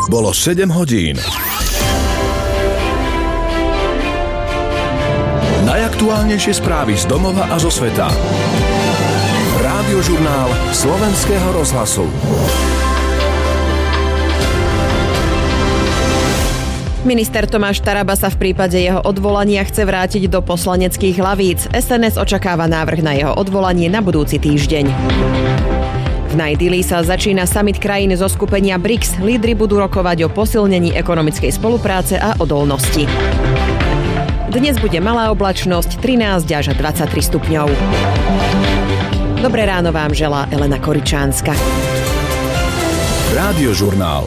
Bolo 7 hodín. Najaktuálnejšie správy z domova a zo sveta. Rádiožurnál Slovenského rozhlasu. Minister Tomáš Taraba sa v prípade jeho odvolania chce vrátiť do poslaneckých hlavíc. SNS očakáva návrh na jeho odvolanie na budúci týždeň. V Najdili sa začína summit krajín zo skupenia BRICS. Lídri budú rokovať o posilnení ekonomickej spolupráce a odolnosti. Dnes bude malá oblačnosť, 13 až 23 stupňov. Dobré ráno vám želá Elena Koričánska. Rádiožurnál.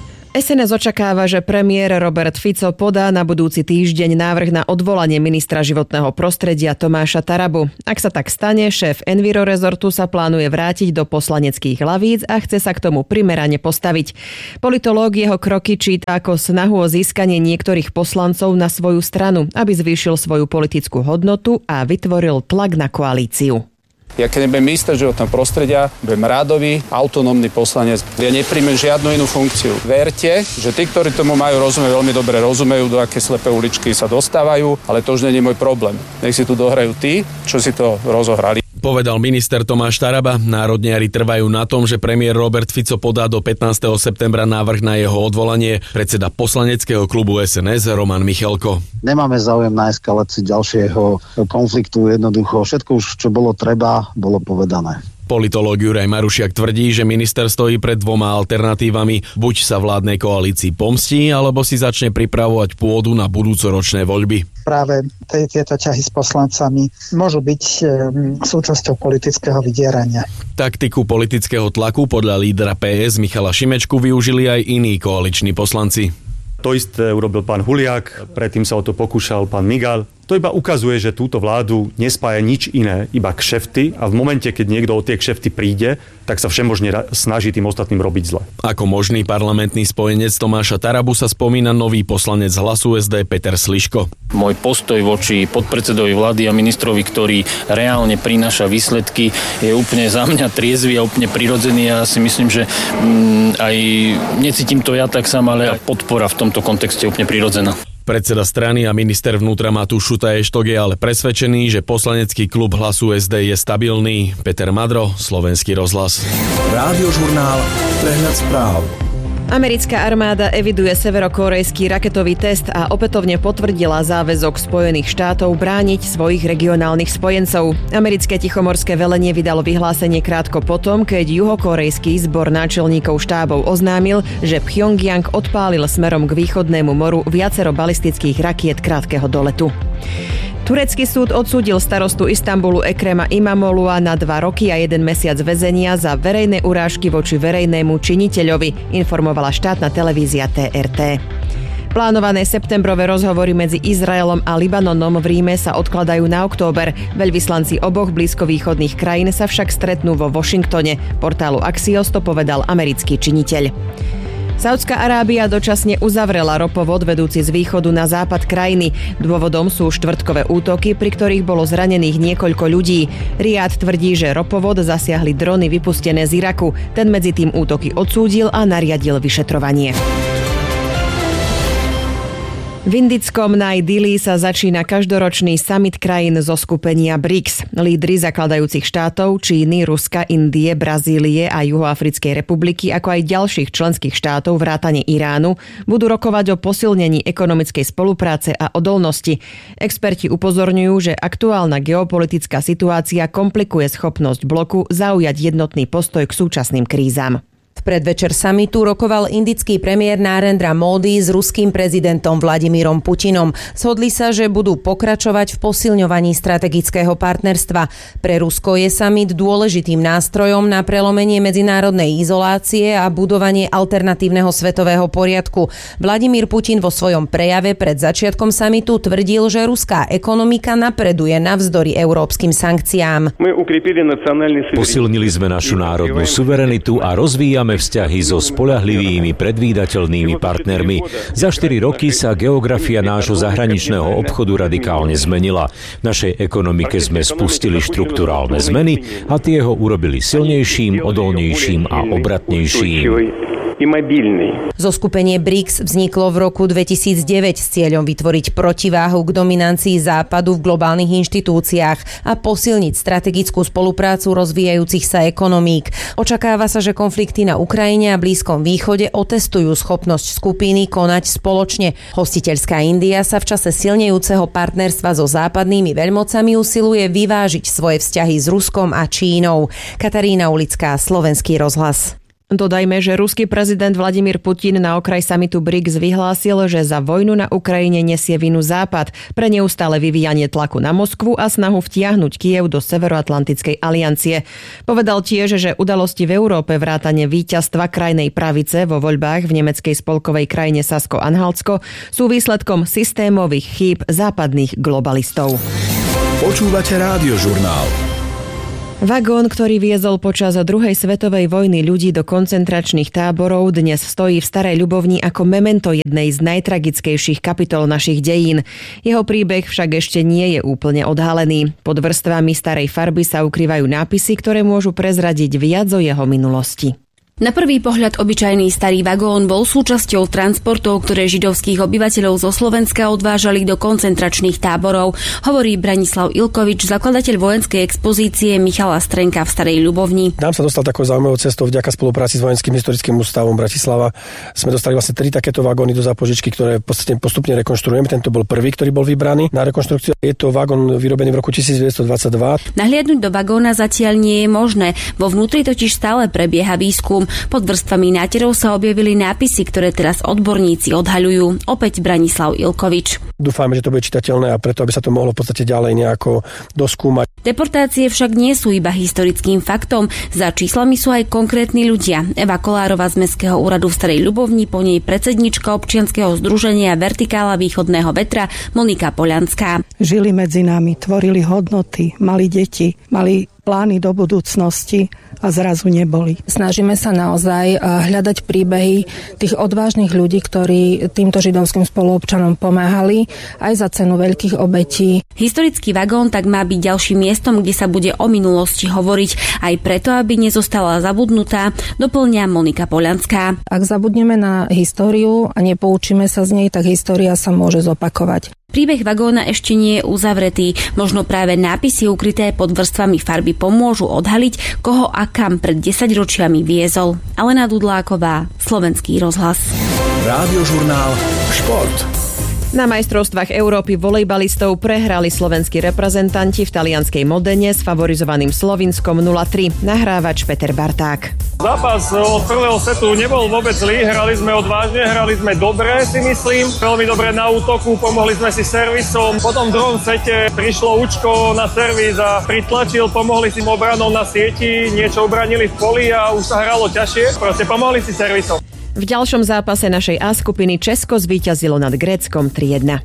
SNS očakáva, že premiér Robert Fico podá na budúci týždeň návrh na odvolanie ministra životného prostredia Tomáša Tarabu. Ak sa tak stane, šéf Enviro rezortu sa plánuje vrátiť do poslaneckých hlavíc a chce sa k tomu primerane postaviť. Politológ jeho kroky číta ako snahu o získanie niektorých poslancov na svoju stranu, aby zvýšil svoju politickú hodnotu a vytvoril tlak na koalíciu. Ja keď nebudem minister životného prostredia, budem rádový, autonómny poslanec. Ja nepríjmem žiadnu inú funkciu. Verte, že tí, ktorí tomu majú rozumieť, veľmi dobre rozumejú, do aké slepé uličky sa dostávajú, ale to už nie je môj problém. Nech si tu dohrajú tí, čo si to rozohrali. Povedal minister Tomáš Taraba. Národniari trvajú na tom, že premiér Robert Fico podá do 15. septembra návrh na jeho odvolanie. Predseda poslaneckého klubu SNS Roman Michalko. Nemáme záujem na eskalácii ďalšieho konfliktu. Jednoducho všetko už, čo bolo treba, bolo povedané. Politológ Juraj Marušiak tvrdí, že minister stojí pred dvoma alternatívami. Buď sa vládnej koalícii pomstí, alebo si začne pripravovať pôdu na budúcoročné voľby. Práve tieto ťahy s poslancami môžu byť súčasťou politického vydierania. Taktiku politického tlaku podľa lídra PS Michala Šimečku využili aj iní koaliční poslanci. To isté urobil pán Huliak, predtým sa o to pokúšal pán Migal. To iba ukazuje, že túto vládu nespája nič iné, iba kšefty a v momente, keď niekto o tie kšefty príde, tak sa všemožne snaží tým ostatným robiť zle. Ako možný parlamentný spojenec Tomáša Tarabu sa spomína nový poslanec Hlasu SD Peter Sliško. Môj postoj voči podpredsedovi vlády a ministrovi, ktorý reálne prináša výsledky, je úplne za mňa triezvy a úplne prirodzený. Ja si myslím, že aj necítim to ja tak sám, ale podpora v tomto kontexte je úplne prirodzená. Predseda strany a minister vnútra Matúš Šutaj-Eštok je ale presvedčený, že poslanecký klub Hlasu SD je stabilný. Peter Madro, Slovenský rozhlas. Rádiožurnál, prehľad správ. Americká armáda eviduje severokórejský raketový test a opätovne potvrdila záväzok Spojených štátov brániť svojich regionálnych spojencov. Americké tichomorské velenie vydalo vyhlásenie krátko potom, keď juhokórejský zbor náčelníkov štábov oznámil, že Pjongjang odpálil smerom k východnému moru viacero balistických rakiet krátkeho doletu. Turecký súd odsúdil starostu Istanbulu Ekrema Imamoglu'a na 2 roky a 1 mesiac väzenia za verejné urážky voči verejnému činiteľovi, informovala štátna televízia TRT. Plánované septembrové rozhovory medzi Izraelom a Libanonom v Ríme sa odkladajú na október. Veľvyslanci oboch blízkovýchodných krajín sa však stretnú vo Washingtone. Portálu Axios to povedal americký činiteľ. Saudská Arábia dočasne uzavrela ropovod vedúci z východu na západ krajiny. Dôvodom sú štvrtkové útoky, pri ktorých bolo zranených niekoľko ľudí. Riad tvrdí, že ropovod zasiahli drony vypustené z Iraku. Ten medzi tým útoky odsúdil a nariadil vyšetrovanie. V indickom Najdili sa začína každoročný summit krajín zo skupenia BRICS. Lídri zakladajúcich štátov Číny, Ruska, Indie, Brazílie a Juhoafrickej republiky, ako aj ďalších členských štátov vrátane Iránu, budú rokovať o posilnení ekonomickej spolupráce a odolnosti. Experti upozorňujú, že aktuálna geopolitická situácia komplikuje schopnosť bloku zaujať jednotný postoj k súčasným krízam. V predvečer samitu rokoval indický premiér Narendra Modi s ruským prezidentom Vladimírom Putinom. Shodli sa, že budú pokračovať v posilňovaní strategického partnerstva. Pre Rusko je samit dôležitým nástrojom na prelomenie medzinárodnej izolácie a budovanie alternatívneho svetového poriadku. Vladimír Putin vo svojom prejave pred začiatkom samitu tvrdil, že ruská ekonomika napreduje navzdory európskym sankciám. Posilnili sme našu národnú suverenitu a rozvíjame vzťahy so spoľahlivými, predvídateľnými partnermi. Za 4 roky sa geografia nášho zahraničného obchodu radikálne zmenila. V našej ekonomike sme spustili štrukturálne zmeny a tie ho urobili silnejším, odolnejším a obratnejším. и мобильный. Zoskupenie BRICS vzniklo v roku 2009 s cieľom vytvoriť protiváhu k dominancii Západu v globálnych inštitúciách a posilniť strategickú spoluprácu rozvíjajúcich sa ekonomík. Očakáva sa, že konflikty na Ukrajine a Blízkom východe otestujú schopnosť skupiny konať spoločne. Hostiteľská India sa v čase silnejúceho partnerstva so západnými veľmocami usiluje vyvážiť svoje vzťahy s Ruskom a Čínou. Katarína Ulická, Slovenský rozhlas. Dodajme, že ruský prezident Vladimír Putin na okraj samitu BRICS vyhlásil, že za vojnu na Ukrajine nesie vinu Západ pre neustále vyvíjanie tlaku na Moskvu a snahu vtiahnuť Kyjev do Severoatlantickej aliancie. Povedal tiež, že udalosti v Európe vrátane víťazstva krajnej pravice vo voľbách v nemeckej spolkovej krajine Sasko-Anhaltsko sú výsledkom systémových chýb západných globalistov. Počúvate Rádiožurnál. Vagón, ktorý viezol počas druhej svetovej vojny ľudí do koncentračných táborov, dnes stojí v Starej Ľubovni ako memento jednej z najtragickejších kapitol našich dejín. Jeho príbeh však ešte nie je úplne odhalený. Pod vrstvami starej farby sa ukrývajú nápisy, ktoré môžu prezradiť viac o jeho minulosti. Na prvý pohľad obyčajný starý vagón bol súčasťou transportov, ktoré židovských obyvateľov zo Slovenska odvážali do koncentračných táborov, hovorí Branislav Ilkovič, zakladateľ vojenskej expozície Michala Strenka v Starej Ľubovni. Nám sa dostal takou zaujímavou cestou vďaka spolupráci s Vojenským historickým ústavom Bratislava. Sme dostali vlastne 3 takéto vagóny do zápožičky, ktoré postupne rekonštruujeme. Tento bol prvý, ktorý bol vybraný na rekonštrukciu. Je to vagón vyrobený v roku 1922. Nahliadnuť do vagóna zatiaľ nie je možné. Vo vnútri totiž stále prebieha výskum. Pod vrstvami náterov sa objavili nápisy, ktoré teraz odborníci odhaľujú. Opäť Branislav Ilkovič. Dúfame, že to bude čitateľné a preto, aby sa to mohlo v podstate ďalej nejako doskúmať. Deportácie však nie sú iba historickým faktom. Za číslami sú aj konkrétni ľudia. Eva Kolárova z Mestského úradu v Starej Ľubovni, po nej predsednička občianskeho združenia Vertikála východného vetra Monika Polianská. Žili medzi nami, tvorili hodnoty, mali deti, mali plány do budúcnosti a zrazu neboli. Snažíme sa naozaj hľadať príbehy tých odvážnych ľudí, ktorí týmto židovským spoluobčanom pomáhali aj za cenu veľkých obetí. Historický vagón tak má byť ďalším miestom, kde sa bude o minulosti hovoriť, aj preto, aby nezostala zabudnutá, doplňa Monika Polianská. Ak zabudneme na históriu a nepoučíme sa z nej, tak história sa môže zopakovať. Príbeh vagóna ešte nie je uzavretý. Možno práve nápisy ukryté pod vrstvami farby pomôžu odhaliť, koho a kam pred 10 ročiami viezol. Alena Dudláková, Slovenský rozhlas. Rádiožurnál Šport. Na majstrovstvách Európy volejbalistov prehrali slovenskí reprezentanti v talianskej Modene s favorizovaným Slovinskom 0-3. Nahrávač Peter Barták. Zápas od prvého setu nebol vôbec zlý, hrali sme odvážne, hrali sme dobre, si myslím. Veľmi dobre na útoku, pomohli sme si servisom. Potom v druhom sete prišlo Učko na servis a pritlačil, pomohli si obranou na sieti, niečo obranili v poli a už sa hralo ťažšie. Proste pomohli si servisom. V ďalšom zápase našej A skupiny Česko zvíťazilo nad Gréckom 3-1.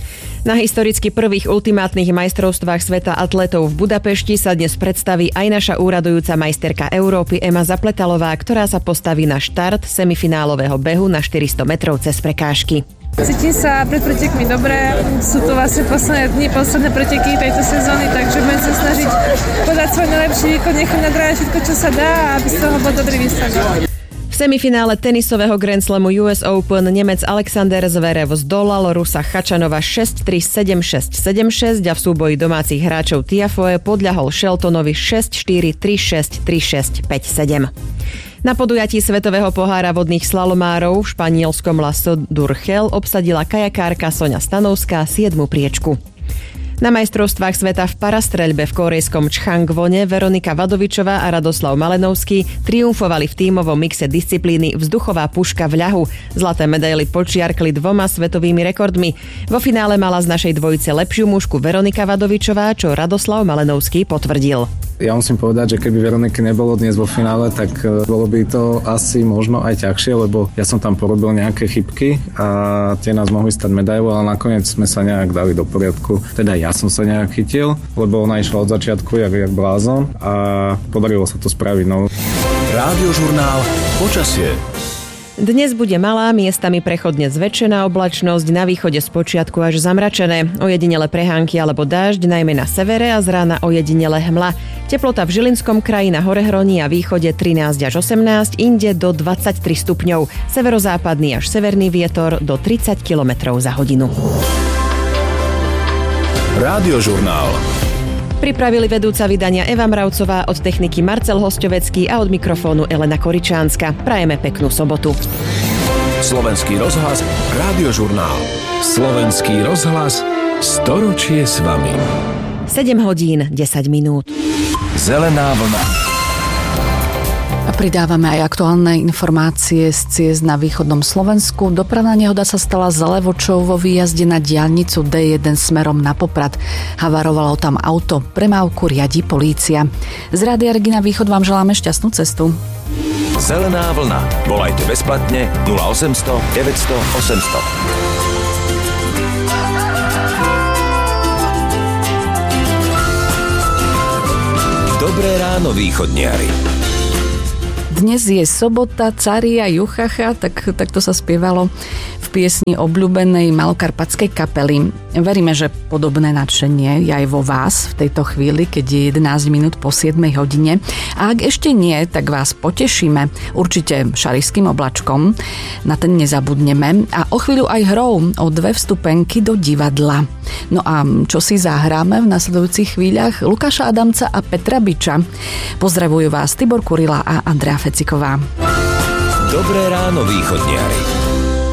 Na historicky prvých ultimátnych majstrovstvách sveta atletov v Budapešti sa dnes predstaví aj naša úradujúca majsterka Európy Ema Zapletalová, ktorá sa postaví na štart semifinálového behu na 400 metrov cez prekážky. Cítim sa pred pretekmi dobre, sú to vlastne posledné preteky tejto sezóny, takže budem sa snažiť podať svoj najlepší výkon, nechať nadrajať všetko, čo sa dá, aby z toho bol dobrý výsledok. V semifinále tenisového Grand Slamu US Open Nemec Alexander Zverev zdolal Rusa Chačanova 6-3, 7-6, 7-6 a v súboji domácich hráčov Tiafoe podľahol Sheltonovi 6-4, 3-6, 3-6, 5-7. Na podujatí Svetového pohára vodných slalomárov v španielskom Lasso d'Urgell obsadila kajakárka Soňa Stanovská 7. priečku. Na majstrovstvách sveta v parastreľbe v korejskom Changwone Veronika Vadovičová a Radoslav Malenovský triumfovali v tímovom mixe disciplíny vzduchová puška v ľahu. Zlaté medaily počiarkli 2 svetovými rekordmi. Vo finále mala z našej dvojice lepšiu mužku Veronika Vadovičová, čo Radoslav Malenovský potvrdil. Ja musím povedať, že keby Veroniky nebolo dnes vo finále, tak bolo by to asi možno aj ťažšie, lebo ja som tam porobil nejaké chybky a tie nás mohli stať medailu, ale nakoniec sme sa nejak dali do poriadku. Teda ja som sa nejak chytil, lebo ona išla od začiatku jak blázon a podarilo sa to spraviť. Rádiožurnál Počasie. Dnes bude malá, miestami prechodne zväčšená oblačnosť, na východe spočiatku až zamračené. Ojedinele prehánky alebo dážď, najmä na severe a z rána ojedinele hmla. Teplota v Žilinskom kraji na Horehroní a východe 13 až 18, inde do 23 stupňov. Severozápadný až severný vietor do 30 km za hodinu. Rádiožurnál. Pripravili vedúca vydania Eva Mravcová, od techniky Marcel Hosťovecký a od mikrofónu Elena Koričánska. Prajeme peknú sobotu. Slovenský rozhlas, Rádiožurnál. Slovenský rozhlas, storočie s vami. 7 hodín, 10 minút. Zelená vlna. A pridávame aj aktuálne informácie z ciest na východnom Slovensku. Dopravná nehoda sa stala za Levočou vo výjazde na diaľnicu D1 smerom na Poprad. Havarovalo tam auto. Premávku riadi polícia. Z Rádia Regina Východ vám želáme šťastnú cestu. Zelená vlna. Volajte bezplatne 0800 900 800. Dobré ráno, východniari. Dnes je sobota, cari a juchacha, tak to sa spievalo v piesni obľúbenej malokarpatskej kapely. Veríme, že podobné nadšenie je aj vo vás v tejto chvíli, keď je 11 minút po 7 hodine. A ak ešte nie, tak vás potešíme určite šarišským oblačkom, na ten nezabudneme, a o chvíľu aj hrou o 2 vstupenky do divadla. No a čo si zahráme v nasledujúcich chvíľach? Lukáša Adamca a Petra Biča. Pozdravujú vás Tibor Kurila a Andrea Feciková. Dobré ráno, východniari.